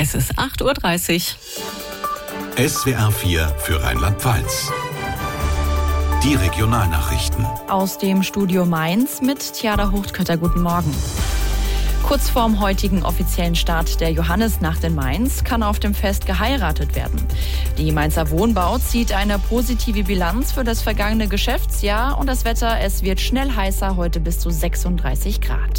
Es ist 8:30 Uhr. SWR 4 für Rheinland-Pfalz. Die Regionalnachrichten. Aus dem Studio Mainz mit Tjada Hochkötter. Guten Morgen. Kurz vorm heutigen offiziellen Start der Johannisnacht in Mainz kann auf dem Fest geheiratet werden. Die Mainzer Wohnbau zieht eine positive Bilanz für das vergangene Geschäftsjahr und das Wetter, es wird schnell heißer, heute bis zu 36 Grad.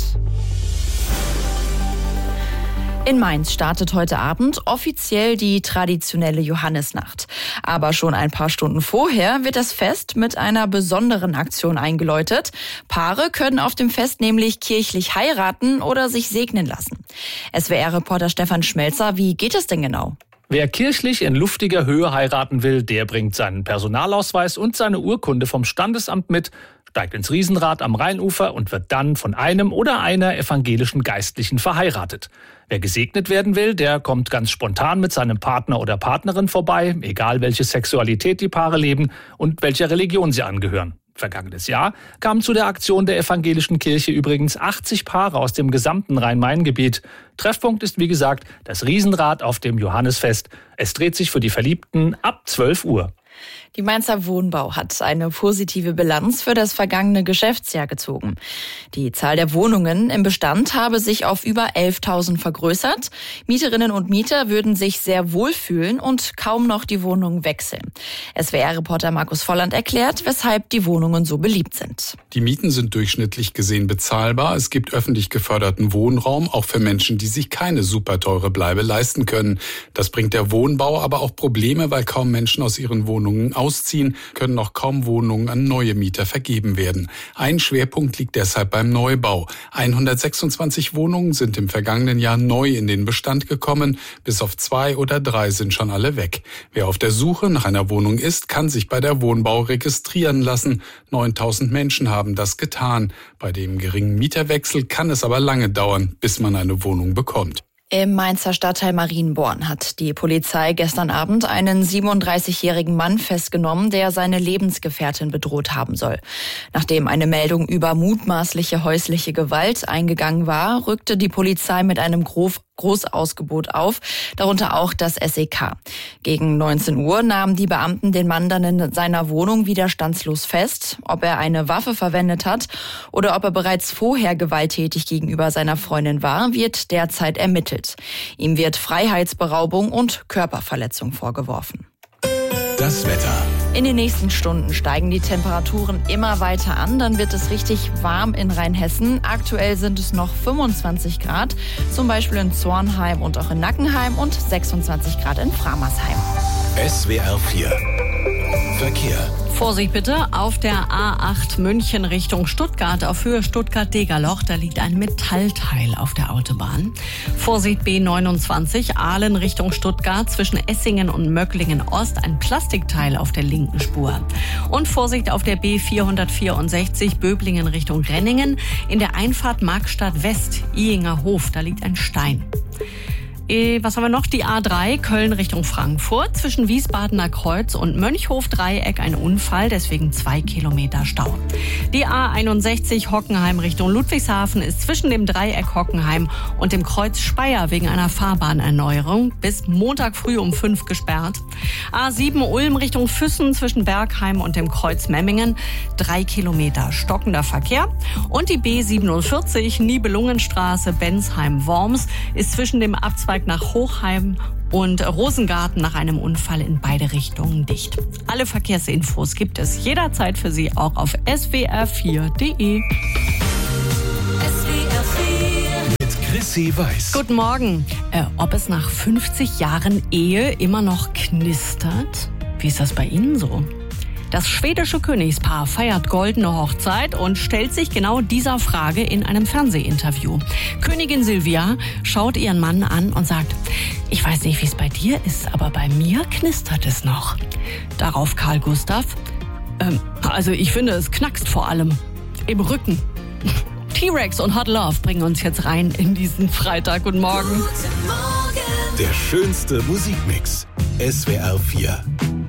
In Mainz startet heute Abend offiziell die traditionelle Johannisnacht. Aber schon ein paar Stunden vorher wird das Fest mit einer besonderen Aktion eingeläutet. Paare können auf dem Fest nämlich kirchlich heiraten oder sich segnen lassen. SWR-Reporter Stefan Schmelzer, wie geht es denn genau? Wer kirchlich in luftiger Höhe heiraten will, der bringt seinen Personalausweis und seine Urkunde vom Standesamt mit, steigt ins Riesenrad am Rheinufer und wird dann von einem oder einer evangelischen Geistlichen verheiratet. Wer gesegnet werden will, der kommt ganz spontan mit seinem Partner oder Partnerin vorbei, egal welche Sexualität die Paare leben und welcher Religion sie angehören. Vergangenes Jahr kamen zu der Aktion der evangelischen Kirche übrigens 80 Paare aus dem gesamten Rhein-Main-Gebiet. Treffpunkt ist wie gesagt das Riesenrad auf dem Johannisfest. Es dreht sich für die Verliebten ab 12 Uhr. Die Mainzer Wohnbau hat eine positive Bilanz für das vergangene Geschäftsjahr gezogen. Die Zahl der Wohnungen im Bestand habe sich auf über 11.000 vergrößert. Mieterinnen und Mieter würden sich sehr wohlfühlen und kaum noch die Wohnungen wechseln. SWR-Reporter Markus Volland erklärt, weshalb die Wohnungen so beliebt sind. Die Mieten sind durchschnittlich gesehen bezahlbar. Es gibt öffentlich geförderten Wohnraum, auch für Menschen, die sich keine super teure Bleibe leisten können. Das bringt der Wohnbau aber auch Probleme, weil kaum Menschen aus ihren Wohnungen ausziehen, können noch kaum Wohnungen an neue Mieter vergeben werden. Ein Schwerpunkt liegt deshalb beim Neubau. 126 Wohnungen sind im vergangenen Jahr neu in den Bestand gekommen. Bis auf 2 oder 3 sind schon alle weg. Wer auf der Suche nach einer Wohnung ist, kann sich bei der Wohnbau registrieren lassen. 9.000 Menschen haben das getan. Bei dem geringen Mieterwechsel kann es aber lange dauern, bis man eine Wohnung bekommt. Im Mainzer Stadtteil Marienborn hat die Polizei gestern Abend einen 37-jährigen Mann festgenommen, der seine Lebensgefährtin bedroht haben soll. Nachdem eine Meldung über mutmaßliche häusliche Gewalt eingegangen war, rückte die Polizei mit einem Großausgebot auf, darunter auch das SEK. Gegen 19 Uhr nahmen die Beamten den Mann dann in seiner Wohnung widerstandslos fest. Ob er eine Waffe verwendet hat oder ob er bereits vorher gewalttätig gegenüber seiner Freundin war, wird derzeit ermittelt. Ihm wird Freiheitsberaubung und Körperverletzung vorgeworfen. Das Wetter. In den nächsten Stunden steigen die Temperaturen immer weiter an. Dann wird es richtig warm in Rheinhessen. Aktuell sind es noch 25 Grad, zum Beispiel in Zornheim und auch in Nackenheim und 26 Grad in Framersheim. SWR 4 Verkehr. Vorsicht bitte, auf der A8 München Richtung Stuttgart auf Höhe Stuttgart-Degerloch, da liegt ein Metallteil auf der Autobahn. Vorsicht B29 Ahlen Richtung Stuttgart zwischen Essingen und Möcklingen Ost, ein Plastikteil auf der linken Spur. Und Vorsicht auf der B464 Böblingen Richtung Renningen, in der Einfahrt Markstadt West, Ihinger Hof, da liegt ein Stein. Was haben wir noch? Die A3 Köln Richtung Frankfurt. Zwischen Wiesbadener Kreuz und Mönchhof-Dreieck ein Unfall, deswegen 2 Kilometer Stau. Die A61 Hockenheim Richtung Ludwigshafen ist zwischen dem Dreieck Hockenheim und dem Kreuz Speyer wegen einer Fahrbahnerneuerung bis Montag früh um 5 gesperrt. A7 Ulm Richtung Füssen zwischen Bergheim und dem Kreuz Memmingen 3 Kilometer stockender Verkehr. Und die B47 Nibelungenstraße Bensheim-Worms ist zwischen dem Abzweig nach Hochheim und Rosengarten nach einem Unfall in beide Richtungen dicht. Alle Verkehrsinfos gibt es jederzeit für Sie auch auf swr4.de. Mit Chrissy Weiß. Guten Morgen. Ob es nach 50 Jahren Ehe immer noch knistert? Wie ist das bei Ihnen so? Das schwedische Königspaar feiert goldene Hochzeit und stellt sich genau dieser Frage in einem Fernsehinterview. Königin Silvia schaut ihren Mann an und sagt, ich weiß nicht, wie es bei dir ist, aber bei mir knistert es noch. Darauf Karl Gustav, also ich finde, es knackst vor allem im Rücken. T-Rex und Hot Love bringen uns jetzt rein in diesen Freitag. Guten Morgen. Der schönste Musikmix. SWR 4.